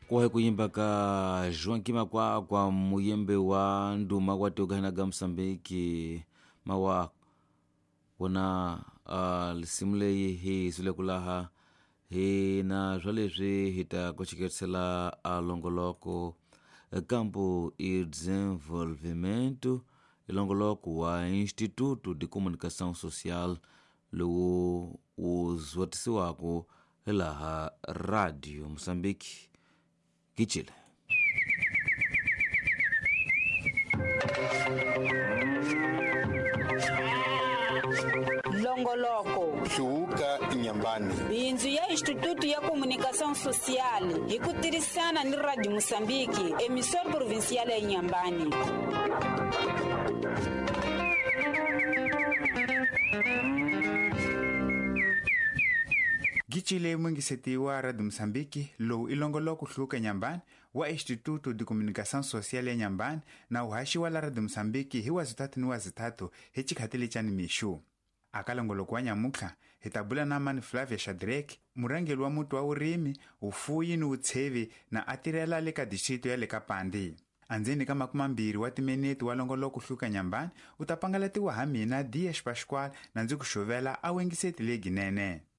Kwa kuimba ka Joaquim kwa muyembe wa nduma kwa tokanaga Msambiki mawa wana lisimule hii sule kulaha hii na zwalezwi hita kuchiketsela longoloko campo e desenvolvimento ilongoloko wa Instituto de Comunicação Social lo uzwatisi wako ilaha Radio Msambiki Kichile. Longoloko Shuka Nyambani Binzu ya Instituto ya Comunicação Social ikutirisana ni Radio Msambiki emissora provincial ya Nyambani. Gichile mwingiseti wa Radio Msambiki lo ilongoloko Shuka Nyambani wa Instituto de Comunicação Social ya Nyambani na uhashi wa la Radio Msambiki hiwa zitatu ni wa zitatu hechikhatili chani mishu. Akalongoloko wa nyamukha hitabula na mani Flavia Shadrack murangeli wa mutu wa urimi ufuyi ni utsevi na atirela leka distrito ya leka pandi. Anzeni kama 2 wa timeneti wa longoloko Shuka Nyambani utapangalatiwa hamina Dias Pascual na nzi kushovela awengiseti legi nene.